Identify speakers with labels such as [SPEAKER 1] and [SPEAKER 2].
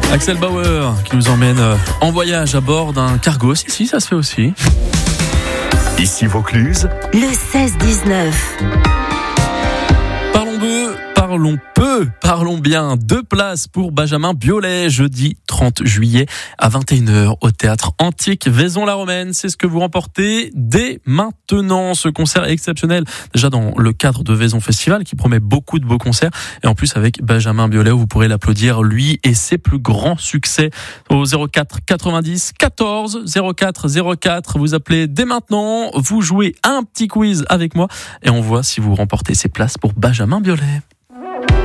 [SPEAKER 1] Axel Bauer qui nous emmène en voyage à bord d'un cargo. Si, ça se fait aussi.
[SPEAKER 2] Ici Vaucluse,
[SPEAKER 3] le 16-19.
[SPEAKER 1] Parlons bien. 2 places pour Benjamin Biolay, jeudi 30 juillet à 21h au Théâtre Antique Vaison-la-Romaine. C'est ce que vous remportez dès maintenant. Ce concert exceptionnel, déjà dans le cadre de Vaison Festival, qui promet beaucoup de beaux concerts. Et en plus avec Benjamin Biolay, où vous pourrez l'applaudir, lui et ses plus grands succès, au 04 90 14 04 04. Vous appelez dès maintenant, vous jouez un petit quiz avec moi et on voit si vous remportez ces places pour Benjamin Biolay.